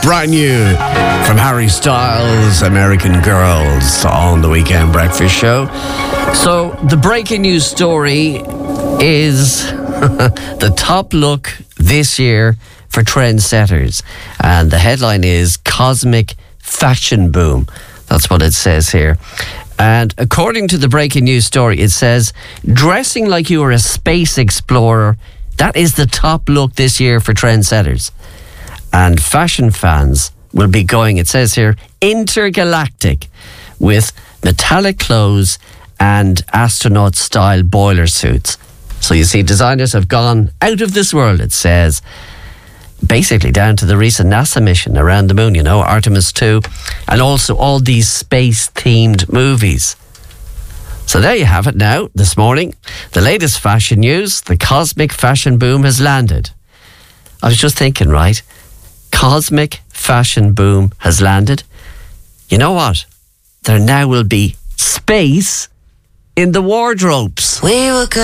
Brand new from Harry Styles, American Girls, on the Weekend Breakfast Show. So, the breaking news story is the top look this year for trendsetters. And the headline is Cosmic Fashion Boom. That's what it says here. And according to the breaking news story, it says, dressing like you are a space explorer, that is the top look this year for trendsetters. And fashion fans will be going, it says here, intergalactic with metallic clothes and astronaut-style boiler suits. So you see, designers have gone out of this world, it says, basically down to the recent NASA mission around the moon, you know, Artemis 2, and also all these space-themed movies. So there you have it now, this morning. The latest fashion news, the cosmic fashion boom has landed. I was just thinking, right? Cosmic fashion boom has landed. You know what? There now will be space in the wardrobes. We were good.